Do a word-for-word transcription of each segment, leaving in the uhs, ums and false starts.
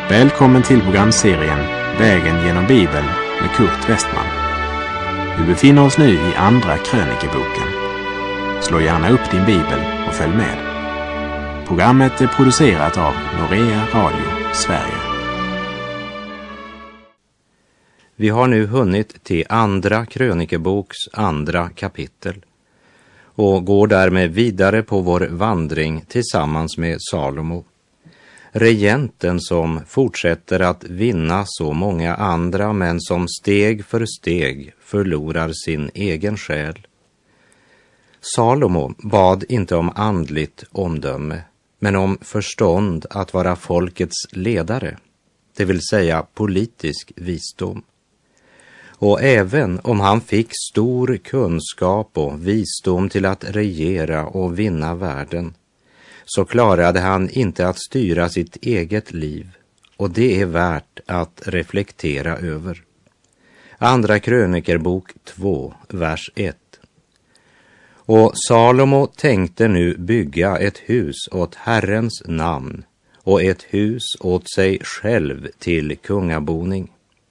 Välkommen till programserien Vägen genom Bibeln med Kurt Westman. Vi befinner oss nu i Andra krönikeboken. Slå gärna upp din bibel och följ med. Programmet är producerat av Norea Radio Sverige. Vi har nu hunnit till Andra krönikeboks andra kapitel och går därmed vidare på vår vandring tillsammans med Salomo. Regenten som fortsätter att vinna så många andra men som steg för steg förlorar sin egen själ. Salomo bad inte om andligt omdöme men om förstånd att vara folkets ledare, det vill säga politisk visdom. Och även om han fick stor kunskap och visdom till att regera och vinna världen, så klarade han inte att styra sitt eget liv, och det är värt att reflektera över. Andra krönikerbok två, vers ett. Och Salomo tänkte nu bygga ett hus åt Herrens namn och ett hus åt sig själv till kungaboning.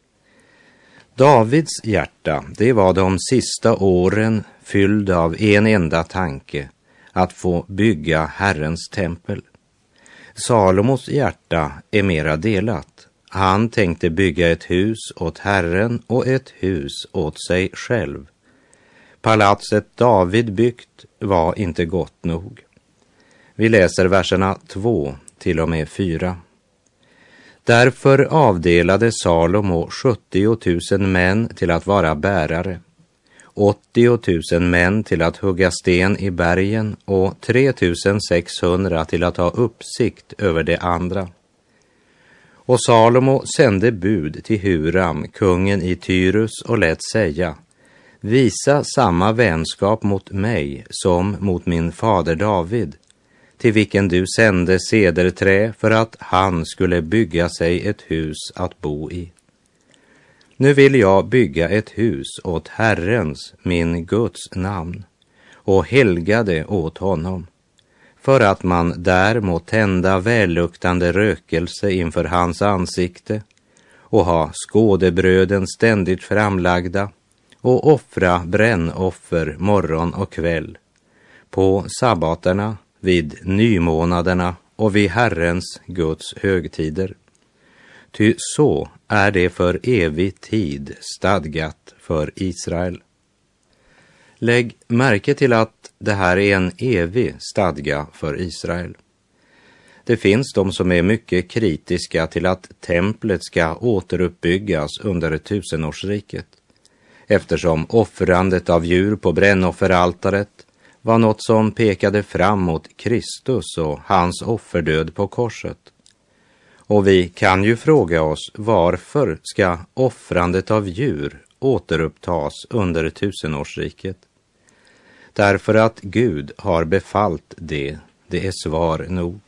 Davids hjärta, det var de sista åren fylld av en enda tanke, att få bygga Herrens tempel. Salomos hjärta är mera delat. Han tänkte bygga ett hus åt Herren och ett hus åt sig själv. Palatset David byggt var inte gott nog. Vi läser verserna två till och med fyra. Därför avdelade Salomo sjuttio tusen män till att vara bärare, åttio tusen män till att hugga sten i bergen och tre tusen sexhundra till att ha uppsikt över det andra. Och Salomo sände bud till Huram, kungen i Tyrus, och lät säga: visa samma vänskap mot mig som mot min fader David, till vilken du sände cederträ för att han skulle bygga sig ett hus att bo i. Nu vill jag bygga ett hus åt Herrens, min Guds namn, och helga det åt honom, för att man där må tända välluktande rökelse inför hans ansikte och ha skådebröden ständigt framlagda och offra brännoffer morgon och kväll, på sabbaterna, vid nymånaderna och vid Herrens Guds högtider. Ty så är det för evig tid stadgat för Israel. Lägg märke till att det här är en evig stadga för Israel. Det finns de som är mycket kritiska till att templet ska återuppbyggas under tusenårsriket, eftersom offrandet av djur på brännofferaltaret var något som pekade fram mot Kristus och hans offerdöd på korset. Och vi kan ju fråga oss, varför ska offrandet av djur återupptas under tusenårsriket? Därför att Gud har befallt det, det är svar nog.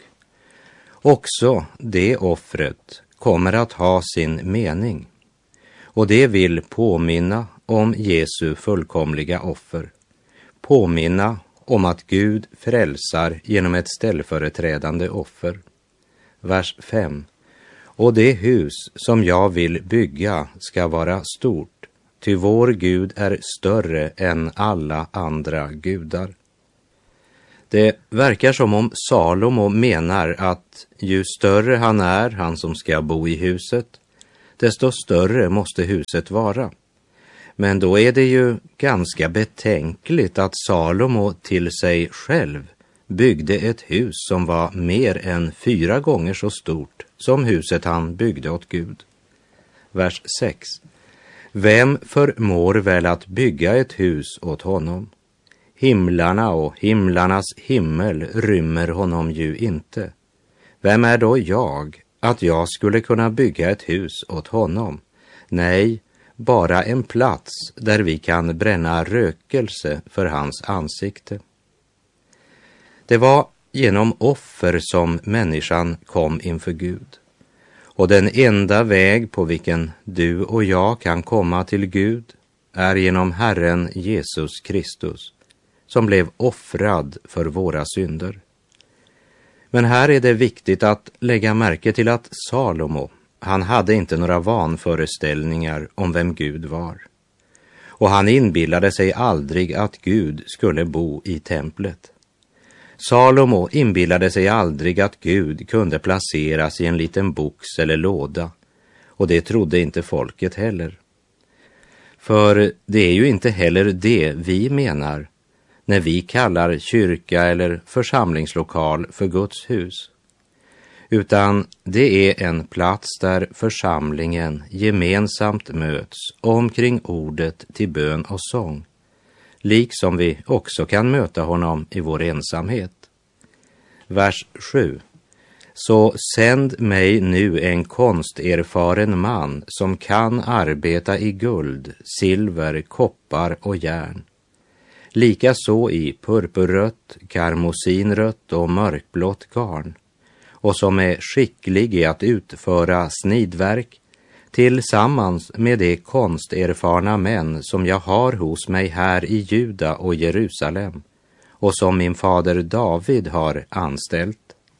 Också det offret kommer att ha sin mening, och det vill påminna om Jesu fullkomliga offer. Påminna om att Gud frälsar genom ett ställföreträdande offer. Vers fem. Och det hus som jag vill bygga ska vara stort, ty vår Gud är större än alla andra gudar. Det verkar som om Salomo menar att ju större han är, han som ska bo i huset, desto större måste huset vara. Men då är det ju ganska betänkligt att Salomo till sig själv byggde ett hus som var mer än fyra gånger så stort som huset han byggde åt Gud. Vers sex. Vem förmår väl att bygga ett hus åt honom? Himlarna och himlarnas himmel rymmer honom ju inte. Vem är då jag, att jag skulle kunna bygga ett hus åt honom? Nej, bara en plats där vi kan bränna rökelse för hans ansikte. Det var genom offer som människan kom inför Gud. Och den enda väg på vilken du och jag kan komma till Gud är genom Herren Jesus Kristus, som blev offrad för våra synder. Men här är det viktigt att lägga märke till att Salomo, han hade inte några vanföreställningar om vem Gud var. Och han inbillade sig aldrig att Gud skulle bo i templet. Salomo inbillade sig aldrig att Gud kunde placeras i en liten box eller låda, och det trodde inte folket heller. För det är ju inte heller det vi menar när vi kallar kyrka eller församlingslokal för Guds hus, utan det är en plats där församlingen gemensamt möts omkring ordet till bön och sång, liksom vi också kan möta honom i vår ensamhet. Vers sju. Så sänd mig nu en konsterfaren man som kan arbeta i guld, silver, koppar och järn. Likaså i purpurrött, karmosinrött och mörkblått garn, och som är skicklig i att utföra snidverk tillsammans med de konsterfarna män som jag har hos mig här i Juda och Jerusalem och som min fader David har anställt.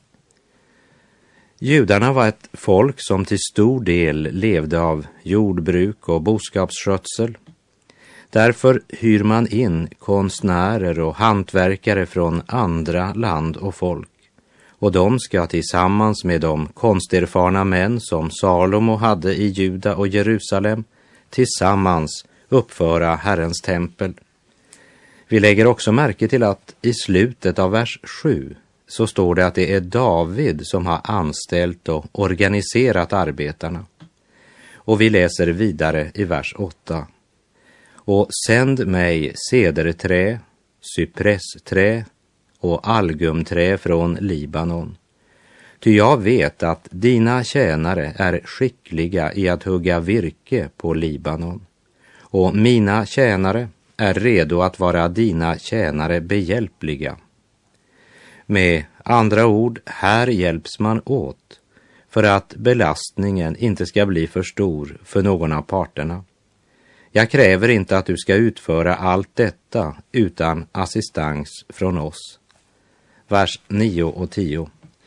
Judarna var ett folk som till stor del levde av jordbruk och boskapsskötsel. Därför hyr man in konstnärer och hantverkare från andra land och folk, och de ska tillsammans med de konsterfarna män som Salomo hade i Juda och Jerusalem tillsammans uppföra Herrens tempel. Vi lägger också märke till att i slutet av vers sju så står det att det är David som har anställt och organiserat arbetarna. Och vi läser vidare i vers åtta. Och sänd mig cederträ, cypressträ och algumträ från Libanon. Ty jag vet att dina tjänare är skickliga i att hugga virke på Libanon. Och mina tjänare är redo att vara dina tjänare behjälpliga. Med andra ord, här hjälps man åt för att belastningen inte ska bli för stor för någon av parterna. Jag kräver inte att du ska utföra allt detta utan assistans från oss. Vers nio och tio.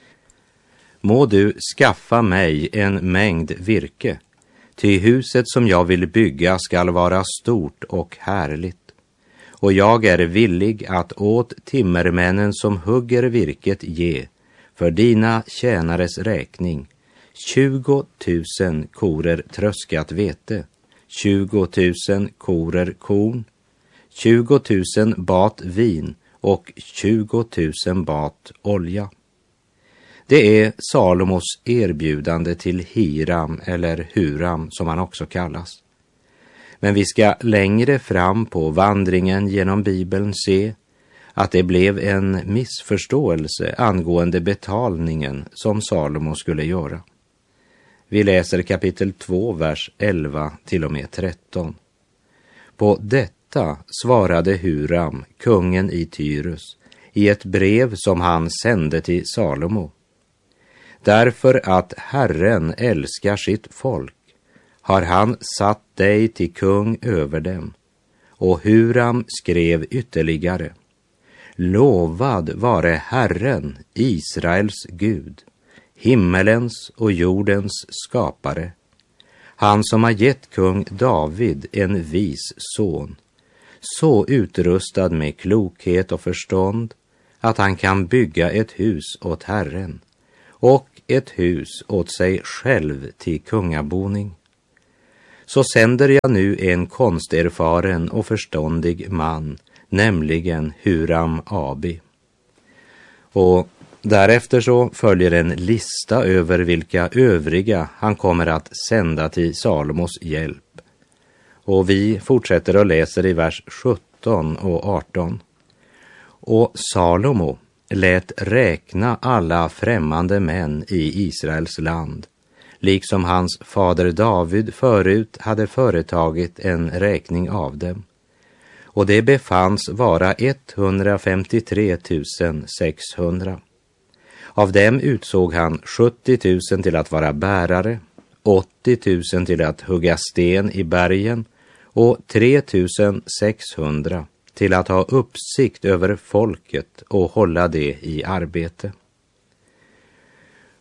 Må du skaffa mig en mängd virke, ty huset som jag vill bygga skall vara stort och härligt. Och jag är villig att åt timmermännen som hugger virket ge, för dina tjänares räkning, tjugo tusen korer tröskat vete, tjugo tusen korer korn, tjugo tusen bat vin och tjugo tusen bat olja. Det är Salomos erbjudande till Hiram eller Huram som han också kallas. Men vi ska längre fram på vandringen genom Bibeln se att det blev en missförståelse angående betalningen som Salomo skulle göra. Vi läser kapitel två, vers elva till och med tretton. På detta svarade Huram, kungen i Tyrus, i ett brev som han sände till Salomo. Därför att Herren älskar sitt folk har han satt dig till kung över dem. Och Huram skrev ytterligare: Lovad vare Herren, Israels Gud, himmelens och jordens skapare, han som har gett kung David en vis son, så utrustad med klokhet och förstånd att han kan bygga ett hus åt Herren och ett hus åt sig själv till kungaboning. Så sänder jag nu en konsterfaren och förståndig man, nämligen Huram Abi. Och därefter så följer en lista över vilka övriga han kommer att sända till Salomos hjälp. Och vi fortsätter och läser i vers sjutton och arton. Och Salomo lät räkna alla främmande män i Israels land, liksom hans fader David förut hade företagit en räkning av dem. Och det befanns vara etthundrafemtiotre tusen sexhundra. Av dem utsåg han sjuttio tusen till att vara bärare, åttio tusen till att hugga sten i bergen och tre tusen sexhundra till att ha uppsikt över folket och hålla det i arbete.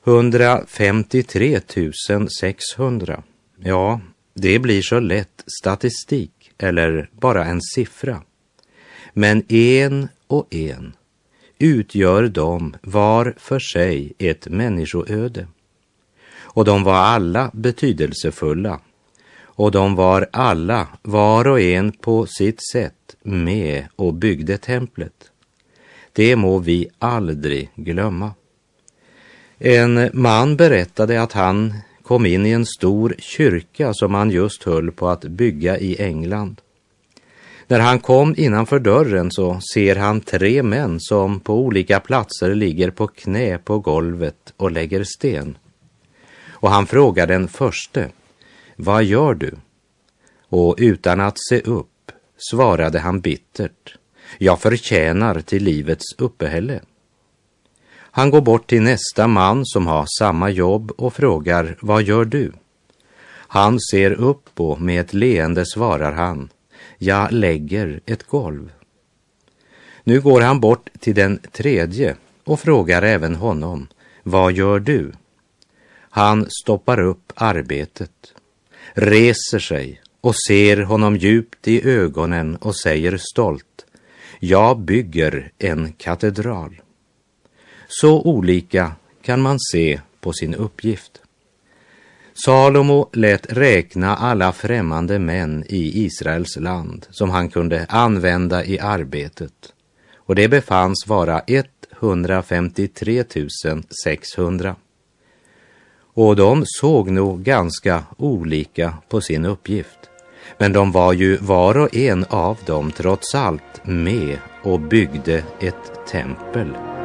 hundrafemtiotre tusen sexhundra. Ja, det blir så lätt statistik eller bara en siffra. Men en och en utgör de var för sig ett människoöde. Och de var alla betydelsefulla. Och de var alla, var och en på sitt sätt, med och byggde templet. Det må vi aldrig glömma. En man berättade att han kom in i en stor kyrka som han just höll på att bygga i England. När han kom innanför dörren så ser han tre män som på olika platser ligger på knä på golvet och lägger sten. Och han frågar den förste: vad gör du? Och utan att se upp svarade han bittert: jag förtjänar till livets uppehälle. Han går bort till nästa man som har samma jobb och frågar: vad gör du? Han ser upp och med ett leende svarar han: jag lägger ett golv. Nu går han bort till den tredje och frågar även honom: vad gör du? Han stoppar upp arbetet, reser sig och ser honom djupt i ögonen och säger stolt: jag bygger en katedral. Så olika kan man se på sin uppgift. Salomo lät räkna alla främmande män i Israels land som han kunde använda i arbetet, och det befanns vara hundrafemtiotre tusen sexhundra. Och de såg nog ganska olika på sin uppgift, men de var ju var och en av dem trots allt med och byggde ett tempel.